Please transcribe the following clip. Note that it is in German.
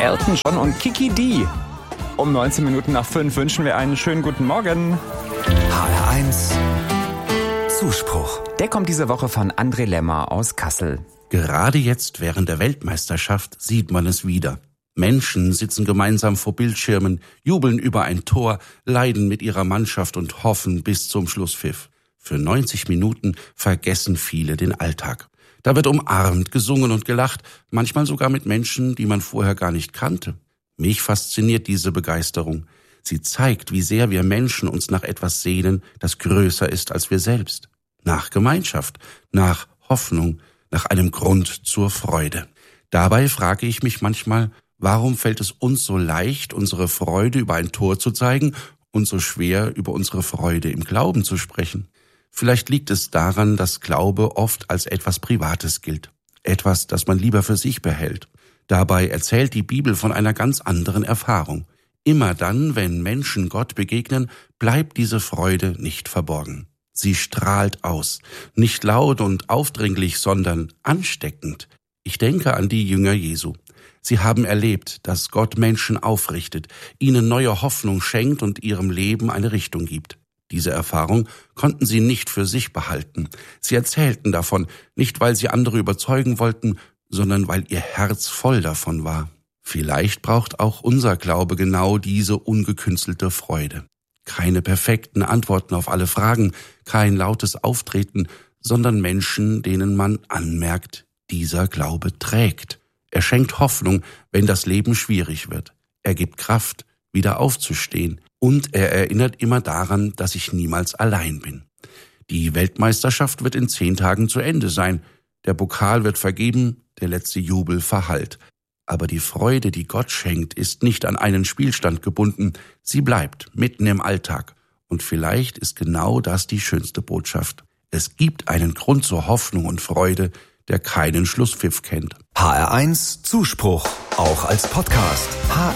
Elton John und Kiki D. Um 5:19 wünschen wir einen schönen guten Morgen. HR1 Zuspruch. Der kommt diese Woche von André Lemmer aus Kassel. Gerade jetzt während der Weltmeisterschaft sieht man es wieder. Menschen sitzen gemeinsam vor Bildschirmen, jubeln über ein Tor, leiden mit ihrer Mannschaft und hoffen bis zum Schlusspfiff. Für 90 Minuten vergessen viele den Alltag. Da wird umarmt, gesungen und gelacht, manchmal sogar mit Menschen, die man vorher gar nicht kannte. Mich fasziniert diese Begeisterung. Sie zeigt, wie sehr wir Menschen uns nach etwas sehnen, das größer ist als wir selbst. Nach Gemeinschaft, nach Hoffnung, nach einem Grund zur Freude. Dabei frage ich mich manchmal, warum fällt es uns so leicht, unsere Freude über ein Tor zu zeigen und so schwer, über unsere Freude im Glauben zu sprechen? Vielleicht liegt es daran, dass Glaube oft als etwas Privates gilt. Etwas, das man lieber für sich behält. Dabei erzählt die Bibel von einer ganz anderen Erfahrung. Immer dann, wenn Menschen Gott begegnen, bleibt diese Freude nicht verborgen. Sie strahlt aus. Nicht laut und aufdringlich, sondern ansteckend. Ich denke an die Jünger Jesu. Sie haben erlebt, dass Gott Menschen aufrichtet, ihnen neue Hoffnung schenkt und ihrem Leben eine Richtung gibt. Diese Erfahrung konnten sie nicht für sich behalten. Sie erzählten davon, nicht weil sie andere überzeugen wollten, sondern weil ihr Herz voll davon war. Vielleicht braucht auch unser Glaube genau diese ungekünstelte Freude. Keine perfekten Antworten auf alle Fragen, kein lautes Auftreten, sondern Menschen, denen man anmerkt, dieser Glaube trägt. Er schenkt Hoffnung, wenn das Leben schwierig wird. Er gibt Kraft, wieder aufzustehen. Und er erinnert immer daran, dass ich niemals allein bin. Die Weltmeisterschaft wird in 10 Tagen zu Ende sein. Der Pokal wird vergeben, der letzte Jubel verhallt. Aber die Freude, die Gott schenkt, ist nicht an einen Spielstand gebunden. Sie bleibt mitten im Alltag. Und vielleicht ist genau das die schönste Botschaft. Es gibt einen Grund zur Hoffnung und Freude, der keinen Schlusspfiff kennt. HR1 Zuspruch, auch als Podcast.